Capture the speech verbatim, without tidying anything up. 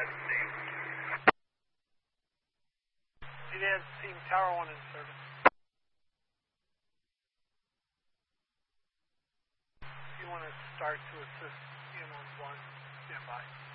It has Team Tower one in service. If you want to start to assist in on one, stand by.